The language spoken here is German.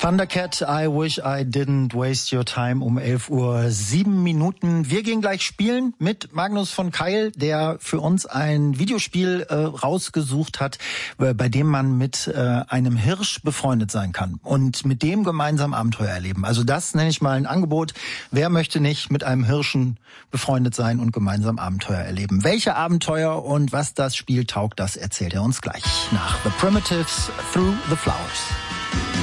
Thundercat, I wish I didn't waste your time um 11:07 Uhr. Wir gehen gleich spielen mit Magnus von Keil, der für uns ein Videospiel rausgesucht hat, bei dem man mit einem Hirsch befreundet sein kann und mit dem gemeinsam Abenteuer erleben. Also das nenne ich mal ein Angebot. Wer möchte nicht mit einem Hirschen befreundet sein und gemeinsam Abenteuer erleben? Welche Abenteuer und was das Spiel taugt, das erzählt er uns gleich nach The Primitives Through the Flowers.